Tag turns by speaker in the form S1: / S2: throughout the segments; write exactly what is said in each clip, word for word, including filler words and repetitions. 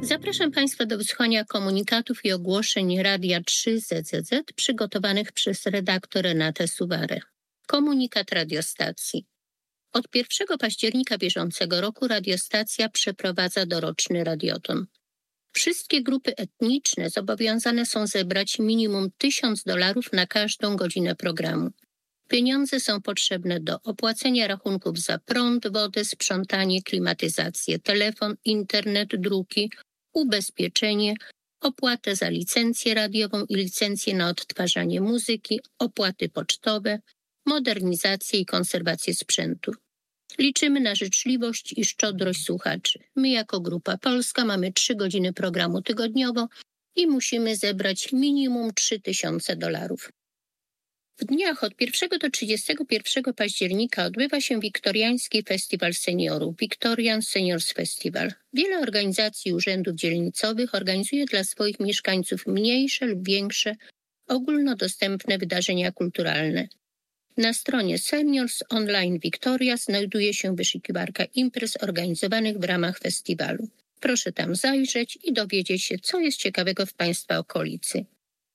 S1: Zapraszam Państwa do wysłuchania komunikatów i ogłoszeń Radia trzy Z Z Z przygotowanych przez redaktor Renatę Suwarę. Komunikat radiostacji. Od pierwszego października bieżącego roku radiostacja przeprowadza doroczny radioton. Wszystkie grupy etniczne zobowiązane są zebrać minimum tysiąc dolarów na każdą godzinę programu. Pieniądze są potrzebne do opłacenia rachunków za prąd, wodę, sprzątanie, klimatyzację, telefon, internet, druki, ubezpieczenie, opłatę za licencję radiową i licencję na odtwarzanie muzyki, opłaty pocztowe, modernizację i konserwację sprzętu. Liczymy na życzliwość i szczodrość słuchaczy. My jako Grupa Polska mamy trzy godziny programu tygodniowo i musimy zebrać minimum trzy tysiące dolarów. W dniach od pierwszego do trzydziestego pierwszego października odbywa się Wiktoriański Festiwal Seniorów, Victorian Seniors Festival. Wiele organizacji i urzędów dzielnicowych organizuje dla swoich mieszkańców mniejsze lub większe, ogólnodostępne wydarzenia kulturalne. Na stronie Seniors Online Victoria znajduje się wyszukiwarka imprez organizowanych w ramach festiwalu. Proszę tam zajrzeć i dowiedzieć się, co jest ciekawego w Państwa okolicy.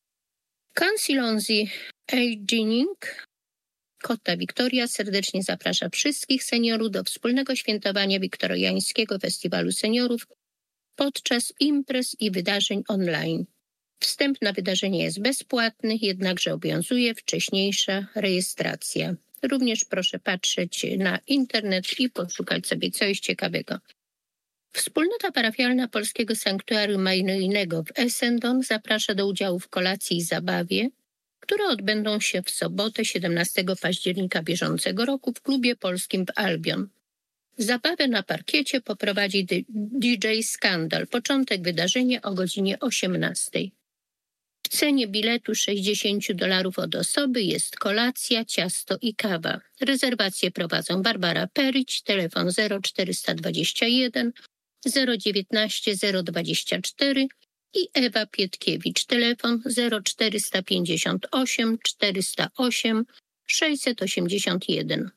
S1: Councilonzi Aging Kota Victoria serdecznie zaprasza wszystkich seniorów do wspólnego świętowania Wiktoriańskiego Festiwalu Seniorów podczas imprez i wydarzeń online. Wstęp na wydarzenie jest bezpłatny, jednakże obowiązuje wcześniejsza rejestracja. Również proszę patrzeć na internet i poszukać sobie coś ciekawego. Wspólnota parafialna Polskiego Sanktuarium Maryjnego w Essendon zaprasza do udziału w kolacji i zabawie, które odbędą się w sobotę siedemnastego października bieżącego roku w klubie polskim w Albion. Zabawę na parkiecie poprowadzi D J Skandal. Początek wydarzenia o godzinie osiemnastej. W cenie biletu sześćdziesiąt dolarów od osoby jest kolacja, ciasto i kawa. Rezerwacje prowadzą Barbara Perić, telefon zero czterysta dwadzieścia jeden zero dziewiętnaście zero dwadzieścia cztery i Ewa Pietkiewicz, telefon zero czterysta pięćdziesiąt osiem czterysta osiem sześćset osiemdziesiąt jeden.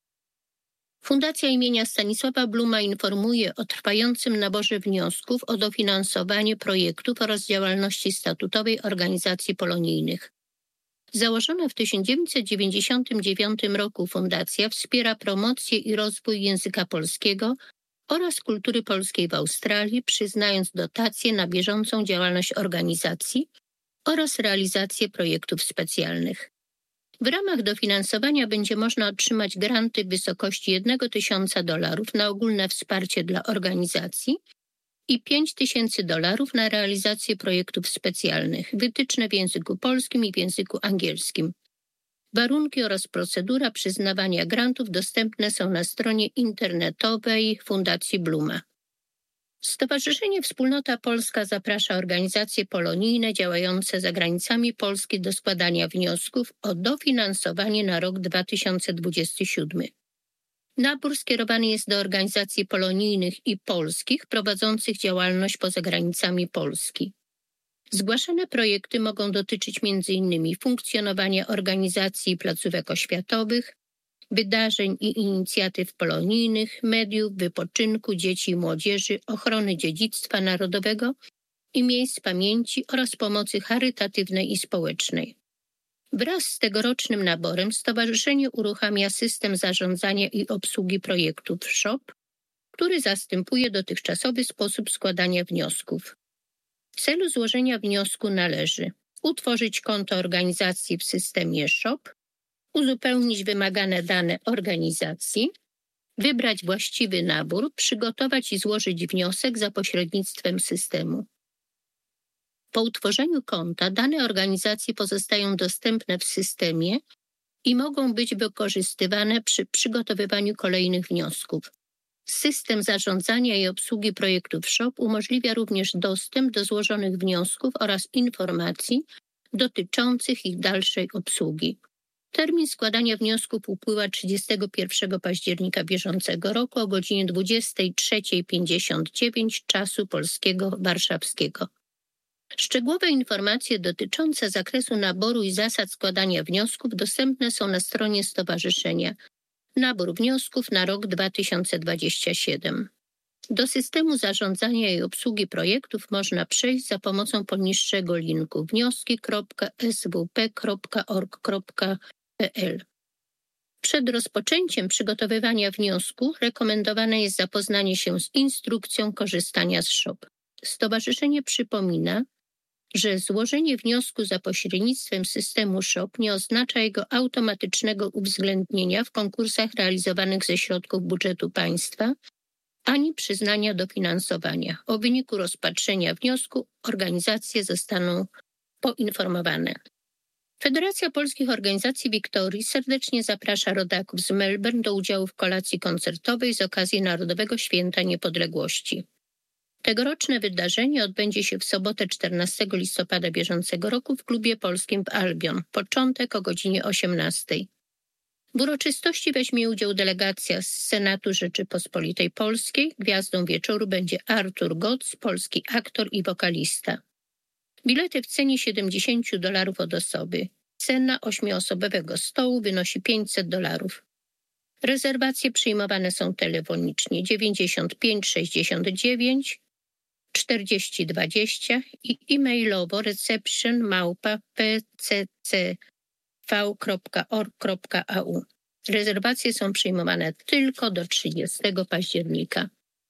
S1: Fundacja imienia Stanisława Bluma informuje o trwającym naborze wniosków o dofinansowanie projektów oraz działalności statutowej organizacji polonijnych. Założona w tysiąc dziewięćset dziewięćdziesiątym dziewiątym roku fundacja wspiera promocję i rozwój języka polskiego oraz kultury polskiej w Australii, przyznając dotacje na bieżącą działalność organizacji oraz realizację projektów specjalnych. W ramach dofinansowania będzie można otrzymać granty w wysokości jednego tysiąca dolarów na ogólne wsparcie dla organizacji i pięć tysięcy dolarów na realizację projektów specjalnych, wytyczne w języku polskim i w języku angielskim. Warunki oraz procedura przyznawania grantów dostępne są na stronie internetowej Fundacji Bluma. Stowarzyszenie Wspólnota Polska zaprasza organizacje polonijne działające za granicami Polski do składania wniosków o dofinansowanie na rok dwa tysiące dwudziesty siódmy. Nabór skierowany jest do organizacji polonijnych i polskich prowadzących działalność poza granicami Polski. Zgłaszane projekty mogą dotyczyć między innymi funkcjonowania organizacji i placówek oświatowych, wydarzeń i inicjatyw polonijnych, mediów, wypoczynku, dzieci i młodzieży, ochrony dziedzictwa narodowego i miejsc pamięci oraz pomocy charytatywnej i społecznej. Wraz z tegorocznym naborem stowarzyszenie uruchamia system zarządzania i obsługi projektów S H O P, który zastępuje dotychczasowy sposób składania wniosków. W celu złożenia wniosku należy utworzyć konto organizacji w systemie S H O P, uzupełnić wymagane dane organizacji, wybrać właściwy nabór, przygotować i złożyć wniosek za pośrednictwem systemu. Po utworzeniu konta dane organizacji pozostają dostępne w systemie i mogą być wykorzystywane przy przygotowywaniu kolejnych wniosków. System zarządzania i obsługi projektów S H O P umożliwia również dostęp do złożonych wniosków oraz informacji dotyczących ich dalszej obsługi. Termin składania wniosków upływa trzydziestego pierwszego października bieżącego roku o godzinie dwudziesta trzecia pięćdziesiąt dziewięć czasu polskiego warszawskiego. Szczegółowe informacje dotyczące zakresu naboru i zasad składania wniosków dostępne są na stronie stowarzyszenia. Nabór wniosków na rok dwa tysiące dwudziesty siódmy. Do systemu zarządzania i obsługi projektów można przejść za pomocą poniższego linku wnioski kropka s w p kropka org kropka p l. Przed rozpoczęciem przygotowywania wniosku rekomendowane jest zapoznanie się z instrukcją korzystania z S H O P. Stowarzyszenie przypomina, że złożenie wniosku za pośrednictwem systemu S H O P nie oznacza jego automatycznego uwzględnienia w konkursach realizowanych ze środków budżetu państwa ani przyznania dofinansowania. O wyniku rozpatrzenia wniosku organizacje zostaną poinformowane. Federacja Polskich Organizacji Wiktorii serdecznie zaprasza rodaków z Melbourne do udziału w kolacji koncertowej z okazji Narodowego Święta Niepodległości. Tegoroczne wydarzenie odbędzie się w sobotę czternastego listopada bieżącego roku w klubie polskim w Albion. Początek o godzinie osiemnastej. W uroczystości weźmie udział delegacja z Senatu Rzeczypospolitej Polskiej. Gwiazdą wieczoru będzie Artur Goc, polski aktor i wokalista. Bilety w cenie siedemdziesiąt dolarów od osoby. Cena ośmioosobowego stołu wynosi pięćset dolarów. Rezerwacje przyjmowane są telefonicznie dziewięćdziesiąt pięć sześćdziesiąt dziewięć czterdzieści dwadzieścia i e-mailowo reception małpa p c c v kropka org kropka a u. Rezerwacje są przyjmowane tylko do trzydziestego października.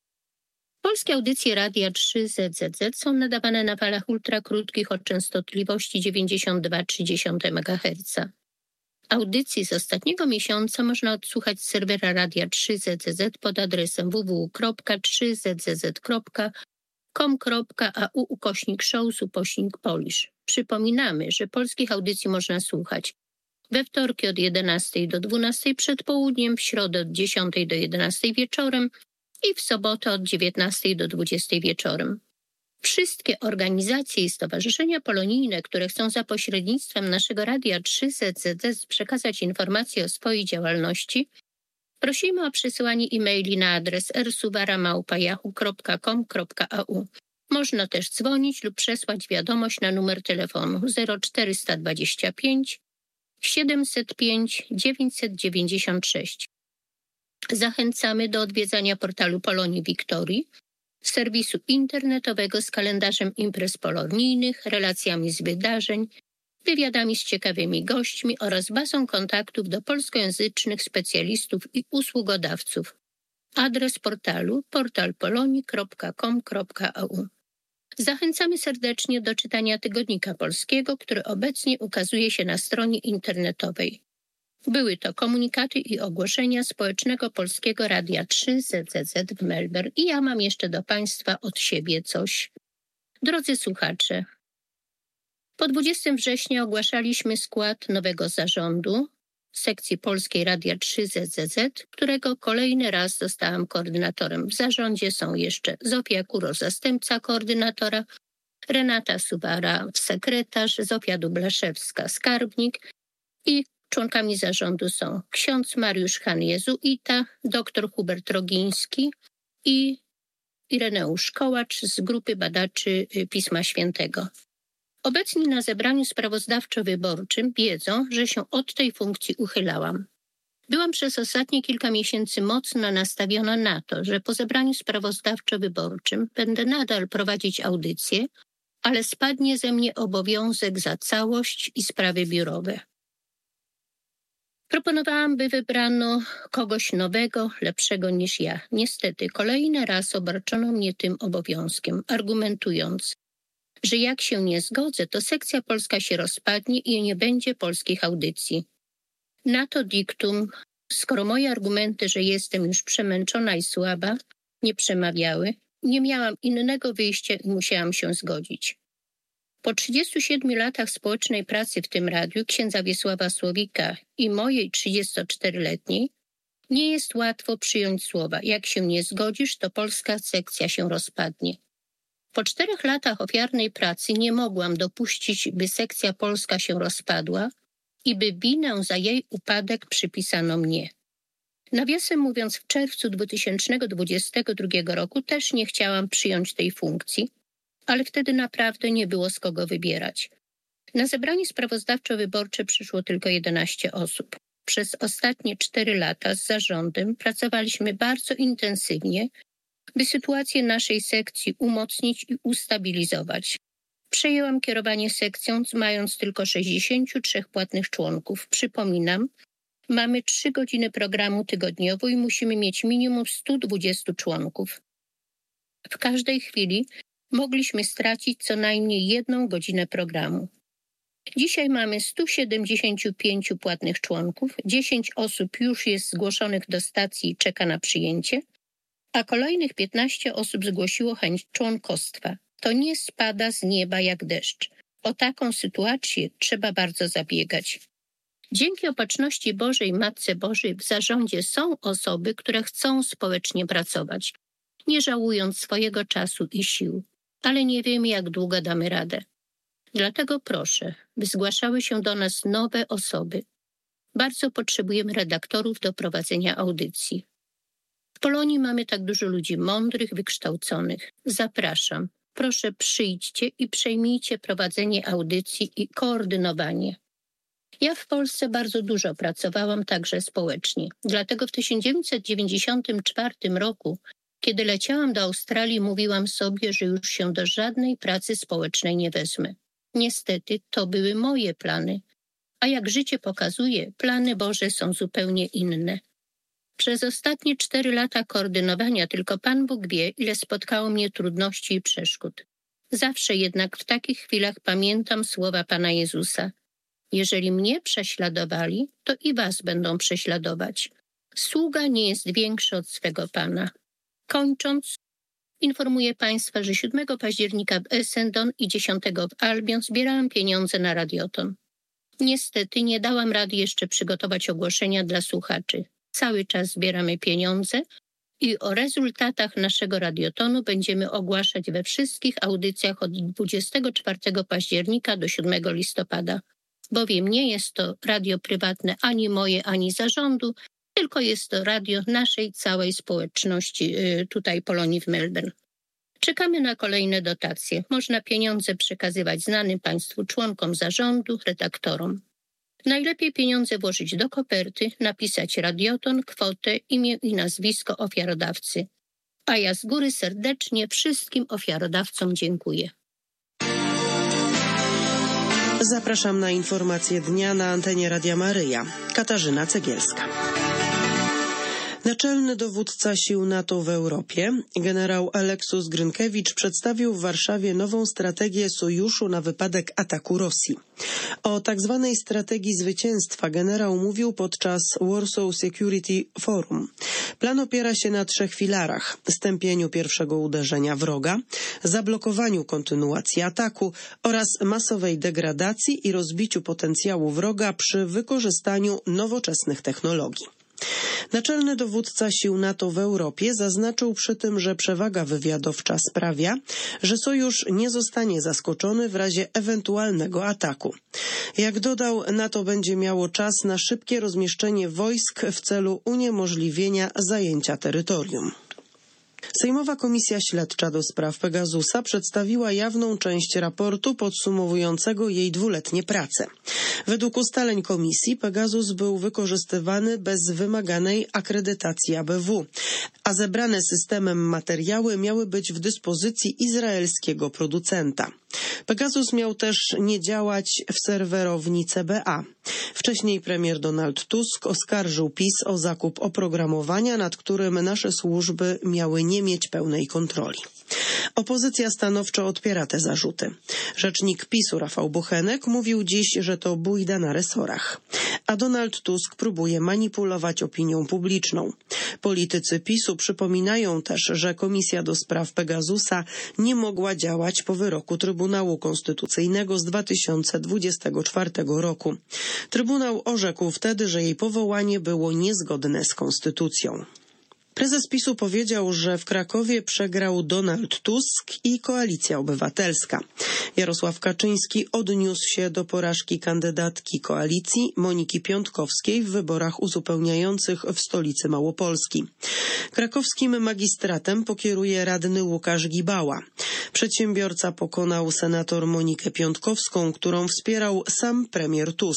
S1: Polskie audycje Radia trzy Z Z Z są nadawane na falach ultrakrótkich o częstotliwości dziewięćdziesiąt dwa przecinek trzy megaherca. Audycji z ostatniego miesiąca można odsłuchać z serwera Radia trzy Z Z Z pod adresem w w w kropka trzy z z z kropka com kropka a u ukośnik shows ukośnik polish. Przypominamy, że polskich audycji można słuchać we wtorki od jedenastej do dwunastej przed południem, w środę od dziesiątej do jedenastej wieczorem i w sobotę od dziewiętnastej do dwudziestej wieczorem. Wszystkie organizacje i stowarzyszenia polonijne, które chcą za pośrednictwem naszego Radia trzy Z Z Z przekazać informacje o swojej działalności, prosimy o przesyłanie e-maili na adres r suwara małpa yahoo kropka com kropka a u. Można też dzwonić lub przesłać wiadomość na numer telefonu zero czterysta dwadzieścia pięć siedemset pięć dziewięćset dziewięćdziesiąt sześć. Zachęcamy do odwiedzania portalu Polonii Wiktorii, serwisu internetowego z kalendarzem imprez polonijnych, relacjami z wydarzeń, wywiadami z ciekawymi gośćmi oraz bazą kontaktów do polskojęzycznych specjalistów i usługodawców. Adres portalu portal polonii kropka com kropka a u. Zachęcamy serdecznie do czytania Tygodnika Polskiego, który obecnie ukazuje się na stronie internetowej. Były to komunikaty i ogłoszenia Społecznego Polskiego Radia trzy Z Z Z w Melbourne i ja mam jeszcze do Państwa od siebie coś. Drodzy słuchacze, po dwudziestego września ogłaszaliśmy skład nowego zarządu sekcji Polskiej Radia trzy Z Z Z, którego kolejny raz zostałam koordynatorem. W zarządzie są jeszcze Zofia Kuro, zastępca koordynatora, Renata Suwara, sekretarz, Zofia Dublaszewska, skarbnik i członkami zarządu są ksiądz Mariusz Han Jezuita, dr Hubert Rogiński i Ireneusz Kołacz z grupy badaczy Pisma Świętego. Obecni na zebraniu sprawozdawczo-wyborczym wiedzą, że się od tej funkcji uchylałam. Byłam przez ostatnie kilka miesięcy mocno nastawiona na to, że po zebraniu sprawozdawczo-wyborczym będę nadal prowadzić audycje, ale spadnie ze mnie obowiązek za całość i sprawy biurowe. Proponowałam, by wybrano kogoś nowego, lepszego niż ja. Niestety kolejny raz obarczono mnie tym obowiązkiem, argumentując, że jak się nie zgodzę, to sekcja polska się rozpadnie i nie będzie polskich audycji. Na to diktum, skoro moje argumenty, że jestem już przemęczona i słaba, nie przemawiały, nie miałam innego wyjścia i musiałam się zgodzić. Po trzydziestu siedmiu latach społecznej pracy w tym radiu księdza Wiesława Słowika i mojej trzydziestoczteroletniej nie jest łatwo przyjąć słowa. Jak się nie zgodzisz, to polska sekcja się rozpadnie. Po czterech latach ofiarnej pracy nie mogłam dopuścić, by sekcja polska się rozpadła i by winę za jej upadek przypisano mnie. Nawiasem mówiąc, w czerwcu dwa tysiące dwudziestego drugiego roku też nie chciałam przyjąć tej funkcji, ale wtedy naprawdę nie było z kogo wybierać. Na zebranie sprawozdawczo-wyborcze przyszło tylko jedenaście osób. Przez ostatnie cztery lata z zarządem pracowaliśmy bardzo intensywnie, by sytuację naszej sekcji umocnić i ustabilizować. Przejęłam kierowanie sekcją, mając tylko sześćdziesięciu trzech płatnych członków. Przypominam, mamy trzy godziny programu tygodniowo i musimy mieć minimum stu dwudziestu członków. W każdej chwili mogliśmy stracić co najmniej jedną godzinę programu. Dzisiaj mamy stu siedemdziesięciu pięciu płatnych członków, dziesięć osób już jest zgłoszonych do stacji i czeka na przyjęcie, a kolejnych piętnaście osób zgłosiło chęć członkostwa. To nie spada z nieba jak deszcz. O taką sytuację trzeba bardzo zabiegać. Dzięki Opatrzności Bożej, Matce Bożej, w zarządzie są osoby, które chcą społecznie pracować, nie żałując swojego czasu i sił, ale nie wiemy, jak długo damy radę. Dlatego proszę, by zgłaszały się do nas nowe osoby. Bardzo potrzebujemy redaktorów do prowadzenia audycji. W Polonii mamy tak dużo ludzi mądrych, wykształconych. Zapraszam. Proszę, przyjdźcie i przejmijcie prowadzenie audycji i koordynowanie. Ja w Polsce bardzo dużo pracowałam także społecznie. Dlatego w tysiąc dziewięćset dziewięćdziesiątym czwartym roku, kiedy leciałam do Australii, mówiłam sobie, że już się do żadnej pracy społecznej nie wezmę. Niestety to były moje plany, a jak życie pokazuje, plany Boże są zupełnie inne. Przez ostatnie cztery lata koordynowania tylko Pan Bóg wie, ile spotkało mnie trudności i przeszkód. Zawsze jednak w takich chwilach pamiętam słowa Pana Jezusa. Jeżeli mnie prześladowali, to i was będą prześladować. Sługa nie jest większy od swego Pana. Kończąc, informuję Państwa, że siódmego października w Essendon i dziesiątego w Albion zbierałam pieniądze na radioton. Niestety nie dałam rady jeszcze przygotować ogłoszenia dla słuchaczy. Cały czas zbieramy pieniądze i o rezultatach naszego radiotonu będziemy ogłaszać we wszystkich audycjach od dwudziestego czwartego października do siódmego listopada. Bowiem nie jest to radio prywatne ani moje, ani zarządu, tylko jest to radio naszej całej społeczności tutaj Polonii w Melbourne. Czekamy na kolejne dotacje. Można pieniądze przekazywać znanym Państwu członkom zarządu, redaktorom. Najlepiej pieniądze włożyć do koperty, napisać radioton, kwotę, imię i nazwisko ofiarodawcy. A ja z góry serdecznie wszystkim ofiarodawcom dziękuję.
S2: Zapraszam na informacje dnia na antenie Radia Maryja. Katarzyna Cegielska. Naczelny dowódca sił NATO w Europie, generał Aleksus Grynkiewicz, przedstawił w Warszawie nową strategię sojuszu na wypadek ataku Rosji. O tak zwanej strategii zwycięstwa generał mówił podczas Warsaw Security Forum. Plan opiera się na trzech filarach: stępieniu pierwszego uderzenia wroga, zablokowaniu kontynuacji ataku oraz masowej degradacji i rozbiciu potencjału wroga przy wykorzystaniu nowoczesnych technologii. Naczelny dowódca sił NATO w Europie zaznaczył przy tym, że przewaga wywiadowcza sprawia, że sojusz nie zostanie zaskoczony w razie ewentualnego ataku. Jak dodał, NATO będzie miało czas na szybkie rozmieszczenie wojsk w celu uniemożliwienia zajęcia terytorium. Sejmowa Komisja Śledcza do spraw Pegasusa przedstawiła jawną część raportu podsumowującego jej dwuletnie prace. Według ustaleń komisji Pegasus był wykorzystywany bez wymaganej akredytacji A B W, a zebrane systemem materiały miały być w dyspozycji izraelskiego producenta. Pegasus miał też nie działać w serwerowni C B A. Wcześniej premier Donald Tusk oskarżył PiS o zakup oprogramowania, nad którym nasze służby miały nie mieć pełnej kontroli. Opozycja stanowczo odpiera te zarzuty. Rzecznik PiSu Rafał Bochenek mówił dziś, że to bójda na resorach. A Donald Tusk próbuje manipulować opinią publiczną. Politycy PiSu przypominają też, że Komisja do spraw Pegasusa nie mogła działać po wyroku Trybunału Konstytucyjnego z dwa tysiące dwudziestego czwartego roku. Trybunał orzekł wtedy, że jej powołanie było niezgodne z konstytucją. Prezes PiSu powiedział, że w Krakowie przegrał Donald Tusk i Koalicja Obywatelska. Jarosław Kaczyński odniósł się do porażki kandydatki koalicji Moniki Piątkowskiej w wyborach uzupełniających w stolicy Małopolski. Krakowskim magistratem pokieruje radny Łukasz Gibała. Przedsiębiorca pokonał senator Monikę Piątkowską, którą wspierał sam premier Tusk.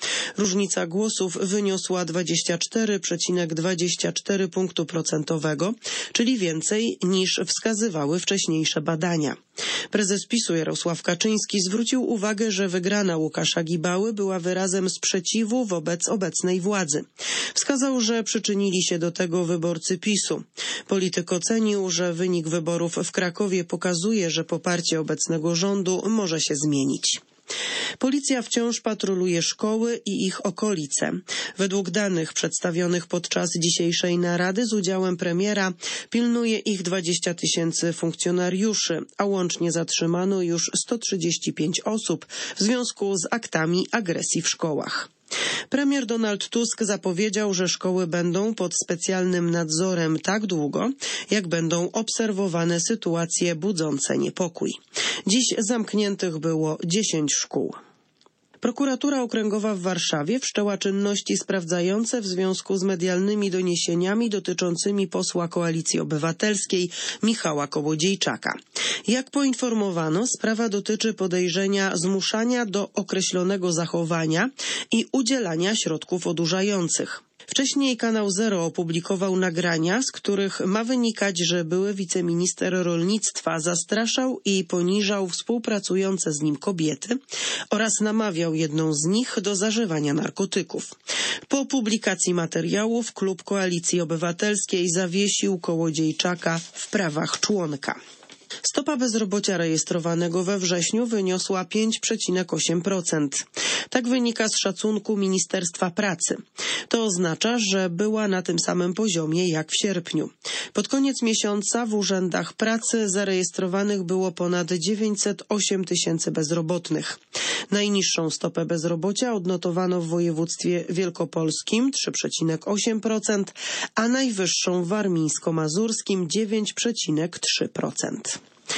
S2: Różnica głosów wyniosła dwadzieścia cztery przecinek dwadzieścia cztery punktu procentowego, czyli więcej niż wskazywały wcześniejsze badania. Prezes PiSu Jarosław Kaczyński zwrócił uwagę, że wygrana Łukasza Gibały była wyrazem sprzeciwu wobec obecnej władzy. Wskazał, że przyczynili się do tego wyborcy PiSu. Polityk ocenił, że wynik wyborów w Krakowie pokazuje, że poparcie obecnego rządu może się zmienić. Policja wciąż patroluje szkoły i ich okolice. Według danych przedstawionych podczas dzisiejszej narady z udziałem premiera pilnuje ich dwadzieścia tysięcy funkcjonariuszy, a łącznie zatrzymano już sto trzydzieści pięć osób w związku z aktami agresji w szkołach. Premier Donald Tusk zapowiedział, że szkoły będą pod specjalnym nadzorem tak długo, jak będą obserwowane sytuacje budzące niepokój. Dziś zamkniętych było dziesięć szkół. Prokuratura Okręgowa w Warszawie wszczęła czynności sprawdzające w związku z medialnymi doniesieniami dotyczącymi posła Koalicji Obywatelskiej Michała Kołodziejczaka. Jak poinformowano, sprawa dotyczy podejrzenia zmuszania do określonego zachowania i udzielania środków odurzających. Wcześniej Kanał Zero opublikował nagrania, z których ma wynikać, że były wiceminister rolnictwa zastraszał i poniżał współpracujące z nim kobiety oraz namawiał jedną z nich do zażywania narkotyków. Po publikacji materiałów klub Koalicji Obywatelskiej zawiesił Kołodziejczaka w prawach członka. Stopa bezrobocia rejestrowanego we wrześniu wyniosła pięć przecinek osiem procent. Tak wynika z szacunku Ministerstwa Pracy. To oznacza, że była na tym samym poziomie jak w sierpniu. Pod koniec miesiąca w urzędach pracy zarejestrowanych było ponad dziewięćset osiem tysięcy bezrobotnych. Najniższą stopę bezrobocia odnotowano w województwie wielkopolskim trzy przecinek osiem procent, a najwyższą w warmińsko-mazurskim dziewięć przecinek trzy procent.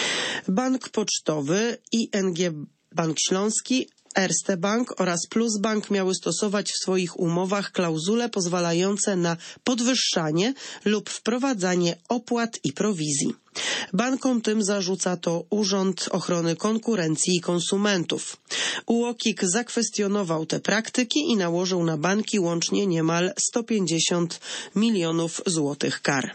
S2: Bank Pocztowy, I N G Bank Śląski, Erste Bank oraz Plus Bank miały stosować w swoich umowach klauzule pozwalające na podwyższanie lub wprowadzanie opłat i prowizji. Bankom tym zarzuca to Urząd Ochrony Konkurencji i Konsumentów. U O K I K zakwestionował te praktyki i nałożył na banki łącznie niemal sto pięćdziesiąt milionów złotych kar.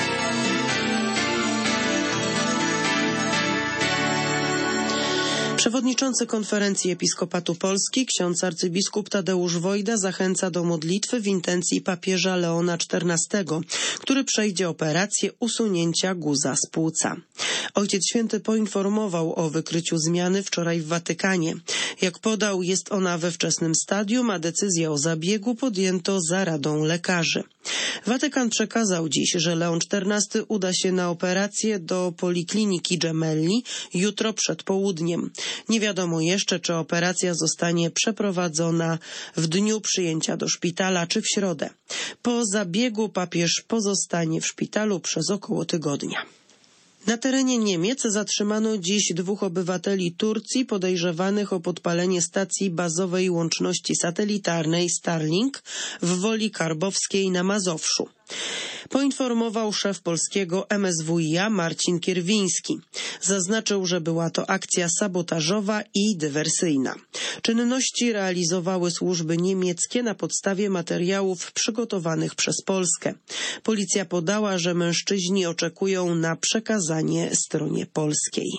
S2: Przewodniczący Konferencji Episkopatu Polski, ksiądz arcybiskup Tadeusz Wojda zachęca do modlitwy w intencji papieża Leona czternastego, który przejdzie operację usunięcia guza z płuca. Ojciec Święty poinformował o wykryciu zmiany wczoraj w Watykanie. Jak podał, jest ona we wczesnym stadium, a decyzję o zabiegu podjęto za radą lekarzy. Watykan przekazał dziś, że Leon czternasty uda się na operację do Polikliniki Gemelli jutro przed południem. Nie wiadomo jeszcze, czy operacja zostanie przeprowadzona w dniu przyjęcia do szpitala, czy w środę. Po zabiegu papież pozostanie w szpitalu przez około tygodnia. Na terenie Niemiec zatrzymano dziś dwóch obywateli Turcji podejrzewanych o podpalenie stacji bazowej łączności satelitarnej Starlink w Woli Karbowskiej na Mazowszu. Poinformował szef polskiego M S W i A Marcin Kierwiński. Zaznaczył, że była to akcja sabotażowa i dywersyjna. Czynności realizowały służby niemieckie na podstawie materiałów przygotowanych przez Polskę. Policja podała, że mężczyźni oczekują na przekazanie stronie polskiej.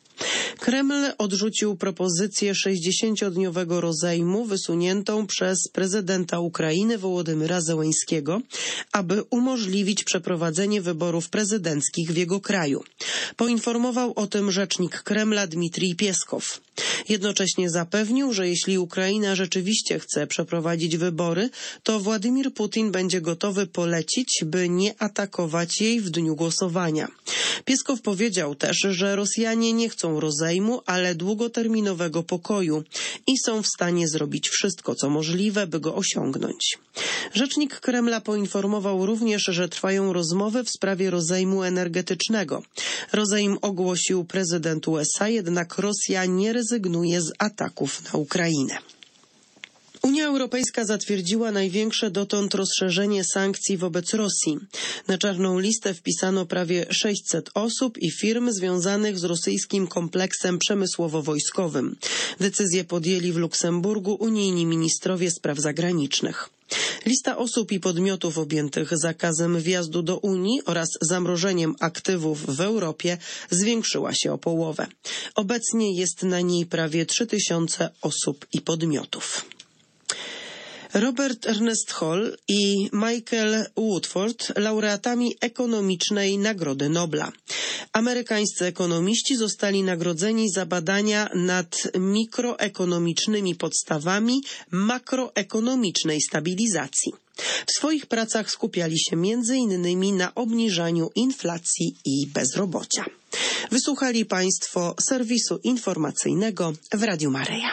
S2: Kreml odrzucił propozycję sześćdziesięciodniowego rozejmu wysuniętą przez prezydenta Ukrainy Wołodymyra Zełeńskiego, aby umożliwić przeprowadzenie wyborów prezydenckich w jego kraju. Poinformował o tym rzecznik Kremla Dmitrij Pieskow. Jednocześnie zapewnił, że jeśli Ukraina rzeczywiście chce przeprowadzić wybory, to Władimir Putin będzie gotowy polecić, by nie atakować jej w dniu głosowania. Pieskow powiedział też, że Rosjanie nie chcą rozejmu, ale długoterminowego pokoju i są w stanie zrobić wszystko, co możliwe, by go osiągnąć. Rzecznik Kremla poinformował również, że trwają rozmowy w sprawie rozejmu energetycznego. Rozejm ogłosił prezydent U S A, jednak Rosja nie rezygnuje z ataków na Ukrainę. Unia Europejska zatwierdziła największe dotąd rozszerzenie sankcji wobec Rosji. Na czarną listę wpisano prawie sześćset osób i firm związanych z rosyjskim kompleksem przemysłowo-wojskowym. Decyzję podjęli w Luksemburgu unijni ministrowie spraw zagranicznych. Lista osób i podmiotów objętych zakazem wjazdu do Unii oraz zamrożeniem aktywów w Europie zwiększyła się o połowę. Obecnie jest na niej prawie trzy tysiące osób i podmiotów. Robert Ernest Hall i Michael Woodford, laureatami ekonomicznej Nagrody Nobla. Amerykańscy ekonomiści zostali nagrodzeni za badania nad mikroekonomicznymi podstawami makroekonomicznej stabilizacji. W swoich pracach skupiali się między innymi na obniżaniu inflacji i bezrobocia. Wysłuchali Państwo serwisu informacyjnego w Radiu Maryja.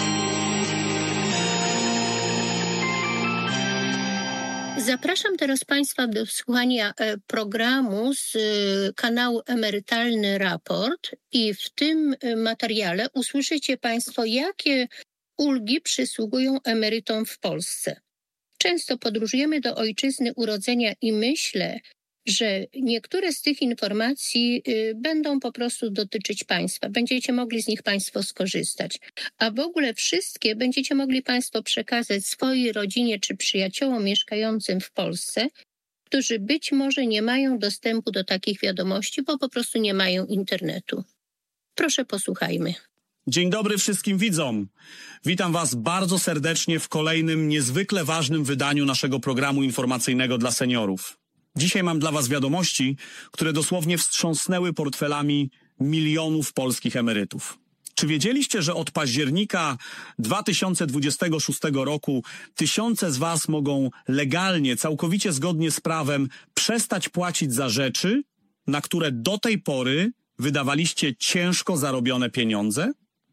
S1: Zapraszam teraz Państwa do słuchania programu z kanału Emerytalny Raport i w tym materiale usłyszycie Państwo, jakie ulgi przysługują emerytom w Polsce. Często podróżujemy do ojczyzny urodzenia i myślę, że niektóre z tych informacji będą po prostu dotyczyć Państwa. Będziecie mogli z nich Państwo skorzystać. A w ogóle wszystkie będziecie mogli Państwo przekazać swojej rodzinie czy przyjaciołom mieszkającym w Polsce, którzy być może nie mają dostępu do takich wiadomości, bo po prostu nie mają internetu. Proszę, posłuchajmy.
S3: Dzień dobry wszystkim widzom. Witam Was bardzo serdecznie w kolejnym niezwykle ważnym wydaniu naszego programu informacyjnego dla seniorów. Dzisiaj mam dla Was wiadomości, które dosłownie wstrząsnęły portfelami milionów polskich emerytów. Czy wiedzieliście, że od października dwa tysiące dwudziestego szóstego roku tysiące z Was mogą legalnie, całkowicie zgodnie z prawem przestać płacić za rzeczy, na które do tej pory wydawaliście ciężko zarobione pieniądze?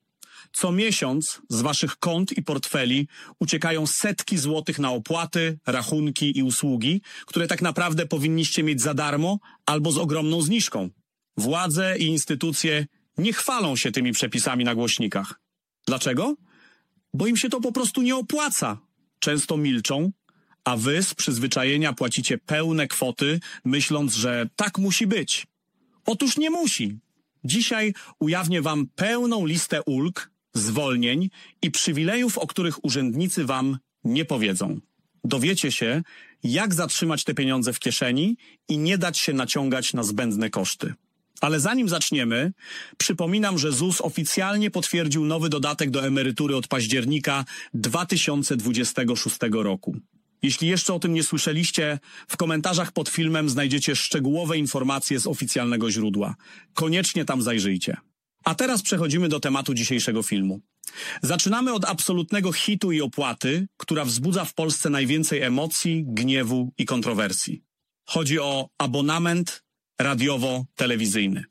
S3: Co miesiąc z Waszych kont i portfeli uciekają setki złotych na opłaty, rachunki i usługi, które tak naprawdę powinniście mieć za darmo albo z ogromną zniżką. Władze i instytucje nie chwalą się tymi przepisami na głośnikach. Dlaczego? Bo im się to po prostu nie opłaca. Często milczą, a Wy z przyzwyczajenia płacicie pełne kwoty, myśląc, że tak musi być. Otóż nie musi. Dzisiaj ujawnię Wam pełną listę ulg, zwolnień i przywilejów, o których urzędnicy Wam nie powiedzą. Dowiecie się, jak zatrzymać te pieniądze w kieszeni i nie dać się naciągać na zbędne koszty. Ale zanim zaczniemy, przypominam, że Z U S oficjalnie potwierdził nowy dodatek do emerytury od października dwa tysiące dwudziestego szóstego roku. Jeśli jeszcze o tym nie słyszeliście, w komentarzach pod filmem znajdziecie szczegółowe informacje z oficjalnego źródła. Koniecznie tam zajrzyjcie. A teraz przechodzimy do tematu dzisiejszego filmu. Zaczynamy od absolutnego hitu i opłaty, która wzbudza w Polsce najwięcej emocji, gniewu i kontrowersji. Chodzi o abonament radiowo-telewizyjny.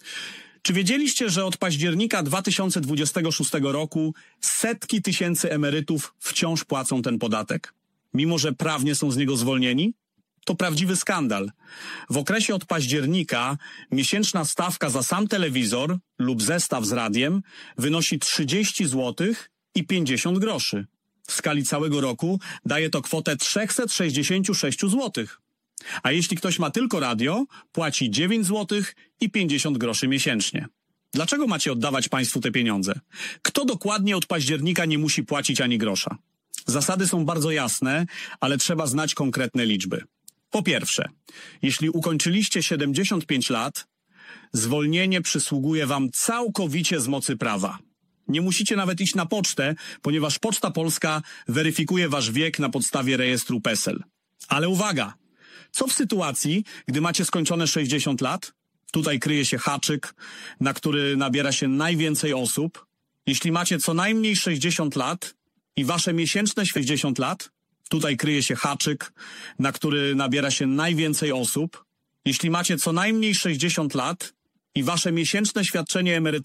S3: Czy wiedzieliście, że od października dwa tysiące dwudziestego szóstego roku setki tysięcy emerytów wciąż płacą ten podatek, mimo że prawnie są z niego zwolnieni? To prawdziwy skandal. W okresie od października miesięczna stawka za sam telewizor lub zestaw z radiem wynosi trzydzieści złotych i pięćdziesiąt groszy. W skali całego roku daje to kwotę trzysta sześćdziesiąt sześć złotych. A jeśli ktoś ma tylko radio, płaci dziewięć złotych i pięćdziesiąt groszy miesięcznie. Dlaczego macie oddawać państwu te pieniądze? Kto dokładnie od października nie musi płacić ani grosza? Zasady są bardzo jasne, ale trzeba znać konkretne liczby. Po pierwsze, jeśli ukończyliście siedemdziesiąt pięć lat, zwolnienie przysługuje Wam całkowicie z mocy prawa. Nie musicie nawet iść na pocztę, ponieważ Poczta Polska weryfikuje Wasz wiek na podstawie rejestru PESEL. Ale uwaga! Co w sytuacji, gdy macie skończone sześćdziesiąt lat? Tutaj kryje się haczyk, na który nabiera się najwięcej osób. Jeśli macie co najmniej sześćdziesiąt lat i Wasze miesięczne sześćdziesiąt lat, tutaj kryje się haczyk, na który nabiera się najwięcej osób. Jeśli macie co najmniej sześćdziesiąt lat i Wasze miesięczne świadczenie emerytalne